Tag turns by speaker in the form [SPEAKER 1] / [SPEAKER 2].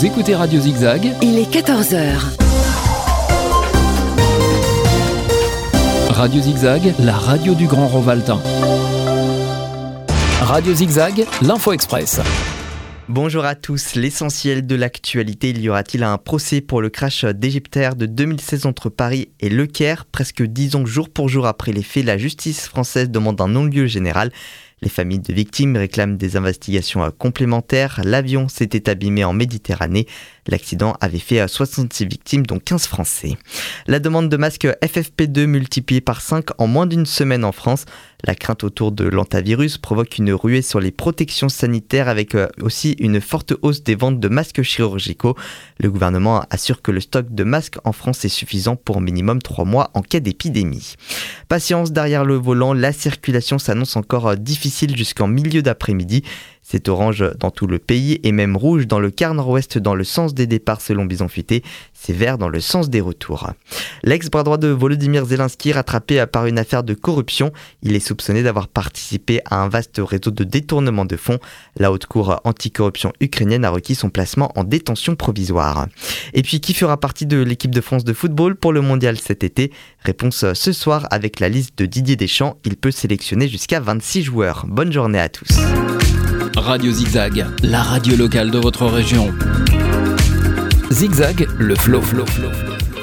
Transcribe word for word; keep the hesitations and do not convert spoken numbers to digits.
[SPEAKER 1] Vous écoutez Radio Zigzag.
[SPEAKER 2] Il est quatorze heures.
[SPEAKER 1] Radio Zigzag, la radio du Grand Rovaltain. Radio Zigzag, l'Info Express.
[SPEAKER 3] Bonjour à tous. L'essentiel de l'actualité, il y aura-t-il un procès pour le crash d'Égyptair de deux mille seize entre Paris et Le Caire? Presque dix ans jour pour jour après les faits, la justice française demande un non-lieu général. Les familles de victimes réclament des investigations complémentaires. L'avion s'était abîmé en Méditerranée. L'accident avait fait soixante-six victimes, dont quinze Français. La demande de masques F F P deux multipliée par cinq en moins d'une semaine en France. La crainte autour de l'hantavirus provoque une ruée sur les protections sanitaires avec aussi une forte hausse des ventes de masques chirurgicaux. Le gouvernement assure que le stock de masques en France est suffisant pour minimum trois mois en cas d'épidémie. Patience derrière le volant, la circulation s'annonce encore difficile jusqu'en milieu d'après-midi. C'est orange dans tout le pays et même rouge dans le quart nord-ouest dans le sens des départs selon Bison Futé. C'est vert dans le sens des retours. L'ex-bras droit de Volodymyr Zelensky rattrapé par une affaire de corruption. Il est soupçonné d'avoir participé à un vaste réseau de détournement de fonds. La haute cour anticorruption ukrainienne a requis son placement en détention provisoire. Et puis qui fera partie de l'équipe de France de football pour le mondial cet été? Réponse ce soir avec la liste de Didier Deschamps. Il peut sélectionner jusqu'à vingt-six joueurs. Bonne journée à tous.
[SPEAKER 1] Radio Zigzag, la radio locale de votre région. Zigzag, le flow, flow, flow.